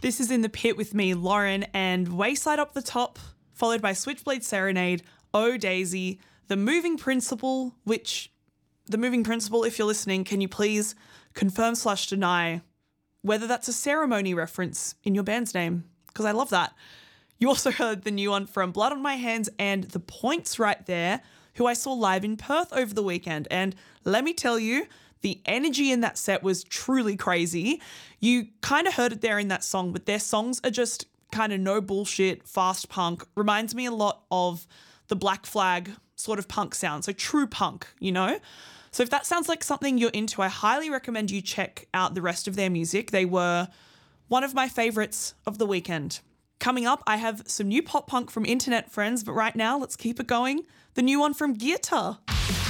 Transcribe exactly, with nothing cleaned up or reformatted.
This is In the Pit with me, Lauren, and Wayside up the top, followed by Switchblade Serenade, Oh Daisy, The Moving Principle, which, The Moving Principle, if you're listening, can you please confirm slash deny whether that's a ceremony reference in your band's name? Because I love that. You also heard the new one from Blood on My Hands and The Points right there, who I saw live in Perth over the weekend. And let me tell you, the energy in that set was truly crazy. You kind of heard it there in that song, but their songs are just kind of no bullshit, fast punk. Reminds me a lot of the Black Flag sort of punk sound. So true punk, you know? So if that sounds like something you're into, I highly recommend you check out the rest of their music. They were one of my favorites of the weekend. Coming up, I have some new pop punk from Internet Friends, but right now, let's keep it going. The new one from Gearta.